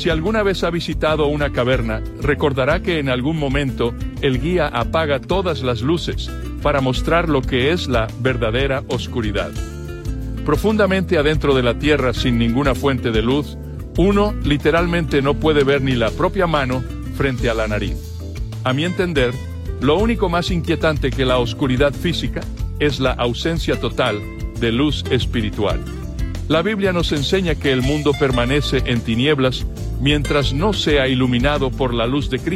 Si alguna vez ha visitado una caverna, recordará que en algún momento el guía apaga todas las luces para mostrar lo que es la verdadera oscuridad. Profundamente adentro de la tierra, sin ninguna fuente de luz, uno literalmente no puede ver ni la propia mano frente a la nariz. A mi entender, lo único más inquietante que la oscuridad física es la ausencia total de luz espiritual. La Biblia nos enseña que el mundo permanece en tinieblas mientras no sea iluminado por la luz de Cristo.